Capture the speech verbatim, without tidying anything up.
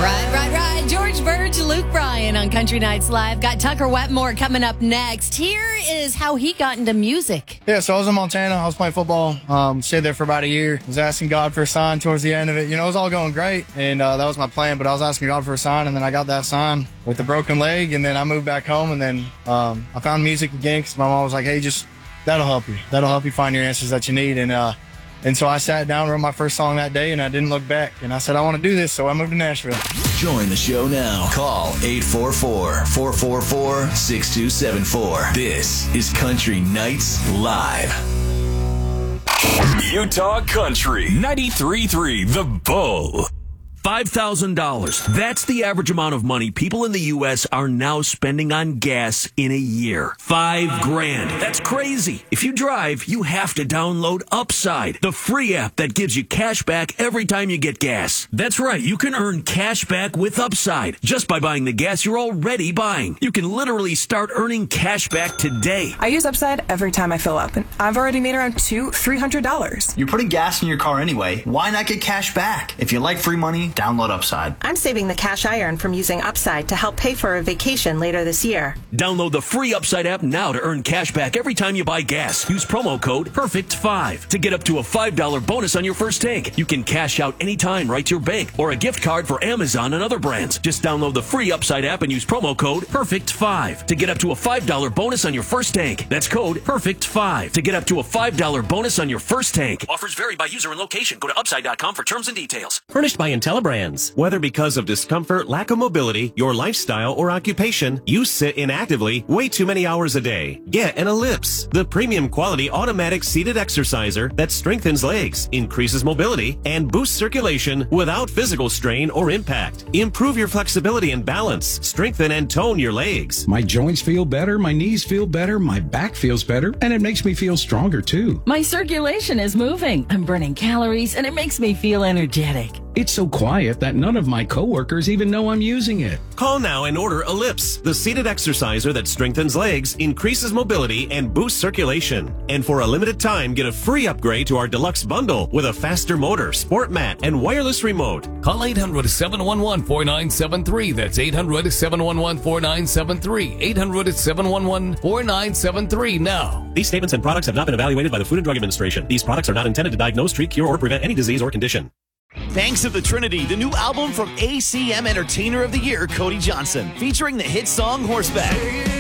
Right, right, right. George Burge, Luke Bryan on Country Nights Live. Got Tucker Wetmore coming up next. Here is how he got into music. Yeah, so I was in Montana. I was playing football. Um, stayed there for about a year. Was asking God for a sign towards the end of it. You know, it was all going great, and uh, that was my plan. But I was asking God for a sign, and then I got that sign with the broken leg, and then I moved back home, and then um, I found music again because my mom was like, "Hey, just that'll help you. That'll help you find your answers that you need." And uh, and so I sat down, wrote my first song that day, and I didn't look back. And I said, I want to do this, so I moved to Nashville. Join the show now. Call eight four four, four four four, six two seven four. This is Country Nights Live. Utah Country ninety-three point three The Bull. five thousand dollars. That's the average amount of money people in the U S are now spending on gas in a year. Five grand. That's crazy. If you drive, you have to download Upside, the free app that gives you cash back every time you get gas. That's right. You can earn cash back with Upside just by buying the gas you're already buying. You can literally start earning cash back today. I use Upside every time I fill up, and I've already made around two, three hundred dollars. You're putting gas in your car anyway. Why not get cash back? If you like free money, download Upside. I'm saving the cash I earn from using Upside to help pay for a vacation later this year. Download the free Upside app now to earn cash back every time you buy gas. Use promo code perfect five to get up to a five dollar bonus on your first tank. You can cash out anytime right to your bank or a gift card for Amazon and other brands. Just download the free Upside app and use promo code perfect five to get up to a five dollar bonus on your first tank. That's code perfect five to get up to a five dollar bonus on your first tank. Offers vary by user and location. Go to upside dot com for terms and details. Furnished by IntelliBrands. Whether because of discomfort, lack of mobility, your lifestyle, or occupation, you sit inactively way too many hours a day. Get an Ellipse, the premium quality automatic seated exerciser that strengthens legs, increases mobility, and boosts circulation without physical strain or impact. Improve your flexibility and balance. Strengthen and tone your legs. My joints feel better, my knees feel better, my back feels better, and it makes me feel stronger too. My circulation is moving. I'm burning calories, and it makes me feel energetic. It's so quiet that none of my coworkers even know I'm using it. Call now and order Ellipse, the seated exerciser that strengthens legs, increases mobility, and boosts circulation. And for a limited time, get a free upgrade to our deluxe bundle with a faster motor, sport mat, and wireless remote. Call eight hundred, seven one one, four nine seven three. That's eight hundred, seven one one, four nine seven three. eight hundred, seven one one, four nine seven three now. These statements and products have not been evaluated by the Food and Drug Administration. These products are not intended to diagnose, treat, cure, or prevent any disease or condition. Thanks to the Trinity, the new album from A C M Entertainer of the Year, Cody Johnson, featuring the hit song Horseback.